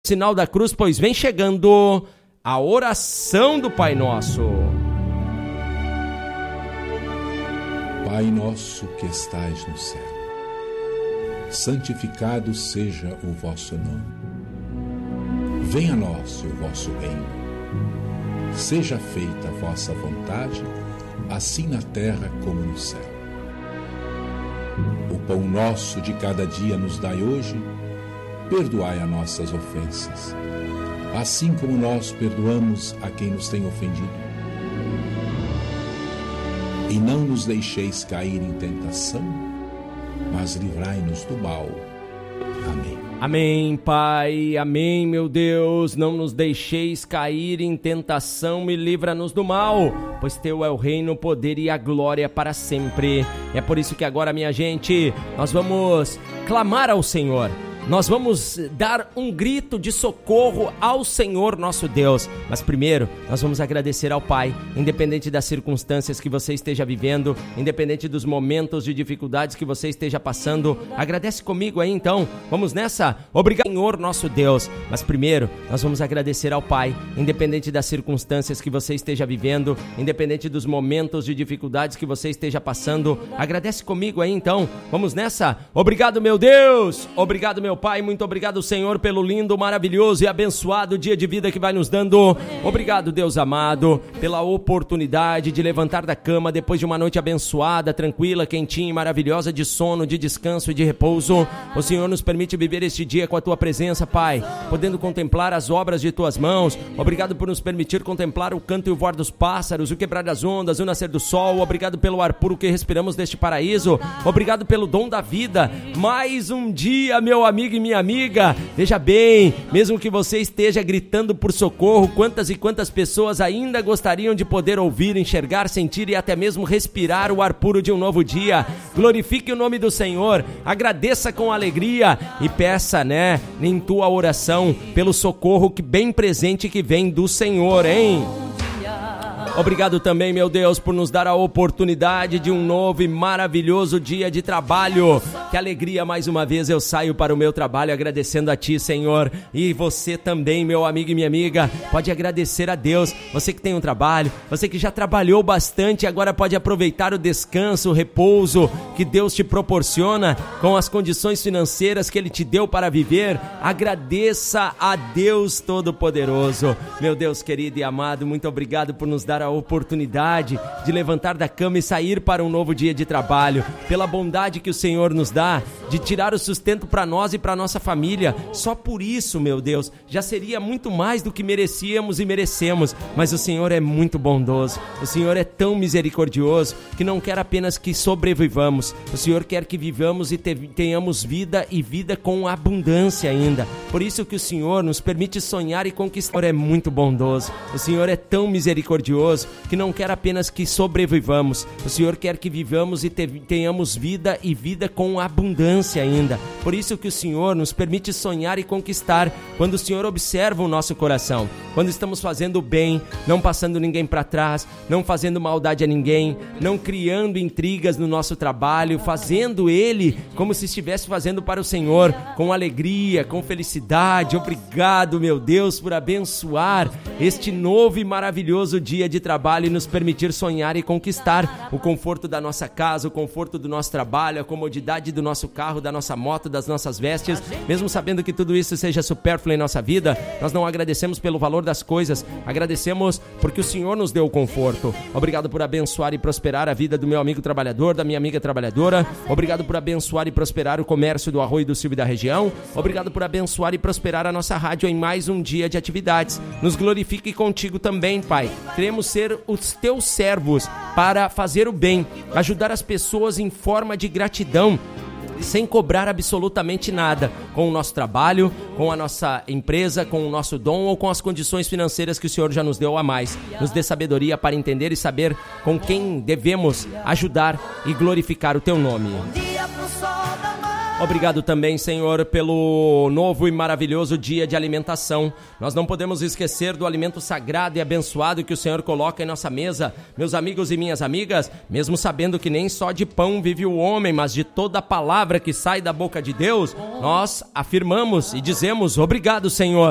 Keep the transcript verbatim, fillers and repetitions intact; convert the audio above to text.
Sinal da cruz, pois vem chegando a oração do Pai Nosso. Pai nosso que estais no céu, santificado seja o vosso nome. Venha a nós o vosso reino. Seja feita a vossa vontade, assim na terra como no céu. O pão nosso de cada dia nos dai hoje. Perdoai as nossas ofensas, assim como nós perdoamos a quem nos tem ofendido. E não nos deixeis cair em tentação, mas livrai-nos do mal. Amém. Amém, Pai. Amém, meu Deus. Não nos deixeis cair em tentação e livra-nos do mal, pois teu é o reino, o poder e a glória para sempre. É por isso que agora, minha gente, nós vamos clamar ao Senhor. Nós vamos dar um grito de socorro ao Senhor nosso Deus. Mas primeiro, nós vamos agradecer ao Pai, independente das circunstâncias que você esteja vivendo, independente dos momentos de dificuldades que você esteja passando. Agradece comigo aí então. Vamos nessa? Obrigado, Senhor nosso Deus. Mas primeiro, nós vamos agradecer ao Pai, independente das circunstâncias que você esteja vivendo, independente dos momentos de dificuldades que você esteja passando. Agradece comigo aí então. Vamos nessa? Obrigado, meu Deus. Obrigado, meu Pai, muito obrigado, Senhor, pelo lindo, maravilhoso e abençoado dia de vida que vai nos dando. Obrigado, Deus amado, pela oportunidade de levantar da cama depois de uma noite abençoada, tranquila, quentinha e maravilhosa de sono, de descanso e de repouso. O Senhor nos permite viver este dia com a Tua presença, Pai, podendo contemplar as obras de Tuas mãos. Obrigado por nos permitir contemplar o canto e o voar dos pássaros, o quebrar das ondas, o nascer do sol. Obrigado pelo ar puro que respiramos deste paraíso. Obrigado pelo dom da vida. Mais um dia, meu amigo e minha amiga, veja bem, mesmo que você esteja gritando por socorro, quantas e quantas pessoas ainda gostariam de poder ouvir, enxergar, sentir e até mesmo respirar o ar puro de um novo dia. Glorifique o nome do Senhor, agradeça com alegria e peça, né, em tua oração pelo socorro que bem presente que vem do Senhor, hein? Obrigado também, meu Deus, por nos dar a oportunidade de um novo e maravilhoso dia de trabalho. Que alegria, mais uma vez eu saio para o meu trabalho agradecendo a Ti, Senhor. E você também, meu amigo e minha amiga, pode agradecer a Deus. Você que tem um trabalho, você que já trabalhou bastante e agora pode aproveitar o descanso, o repouso que Deus te proporciona com as condições financeiras que Ele te deu para viver. Agradeça a Deus Todo-Poderoso. Meu Deus querido e amado, muito obrigado por nos dar a oportunidade de levantar da cama e sair para um novo dia de trabalho, pela bondade que o Senhor nos dá de tirar o sustento para nós e para nossa família. Só por isso, meu Deus, já seria muito mais do que merecíamos e merecemos, mas o Senhor é muito bondoso, o Senhor é tão misericordioso que não quer apenas que sobrevivamos, o Senhor quer que vivamos e tenhamos vida e vida com abundância ainda. Por isso que o Senhor nos permite sonhar e conquistar. O Senhor é muito bondoso, o Senhor é tão misericordioso que não quer apenas que sobrevivamos, o Senhor quer que vivamos e tenhamos vida e vida com abundância ainda. Por isso que o Senhor nos permite sonhar e conquistar quando o Senhor observa o nosso coração, quando estamos fazendo o bem, não passando ninguém para trás, não fazendo maldade a ninguém, não criando intrigas no nosso trabalho, fazendo ele como se estivesse fazendo para o Senhor, com alegria, com felicidade. Obrigado, meu Deus, por abençoar este novo e maravilhoso dia de trabalho e nos permitir sonhar e conquistar o conforto da nossa casa, o conforto do nosso trabalho, a comodidade do nosso carro, da nossa moto, das nossas vestes. Mesmo sabendo que tudo isso seja supérfluo em nossa vida, nós não agradecemos pelo valor das coisas, agradecemos porque o Senhor nos deu o conforto. Obrigado por abençoar e prosperar a vida do meu amigo trabalhador, da minha amiga trabalhadora. Obrigado por abençoar e prosperar o comércio do Arroio do Silva e da região. Obrigado por abençoar e prosperar a nossa rádio em mais um dia de atividades. Nos glorifique contigo também, Pai. Queremos ser os teus servos para fazer o bem, ajudar as pessoas em forma de gratidão, sem cobrar absolutamente nada, com o nosso trabalho, com a nossa empresa, com o nosso dom ou com as condições financeiras que o Senhor já nos deu a mais. Nos dê sabedoria para entender e saber com quem devemos ajudar e glorificar o teu nome. Obrigado também, Senhor, pelo novo e maravilhoso dia de alimentação. Nós não podemos esquecer do alimento sagrado e abençoado que o Senhor coloca em nossa mesa. Meus amigos e minhas amigas, mesmo sabendo que nem só de pão vive o homem, mas de toda a palavra que sai da boca de Deus, nós afirmamos e dizemos: obrigado, Senhor.